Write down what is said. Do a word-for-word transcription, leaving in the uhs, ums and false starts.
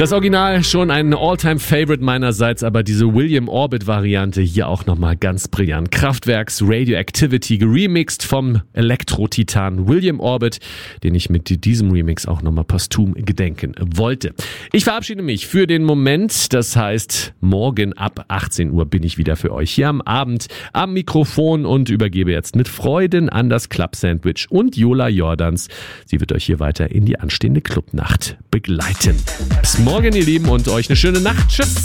Das Original schon ein All-Time-Favorite meinerseits, aber diese William Orbit-Variante hier auch nochmal ganz brillant. Kraftwerks Radioactivity geremixed vom Elektro-Titan William Orbit, den ich mit diesem Remix auch nochmal posthum gedenken wollte. Ich verabschiede mich für den Moment, das heißt, morgen ab achtzehn Uhr bin ich wieder für euch hier am Abend am Mikrofon und übergebe jetzt mit Freuden an das Club Sandwich und Jola Jordans. Sie wird euch hier weiter in die anstehende Clubnacht begleiten. Bis morgen, ihr Lieben, und euch eine schöne Nacht. Tschüss.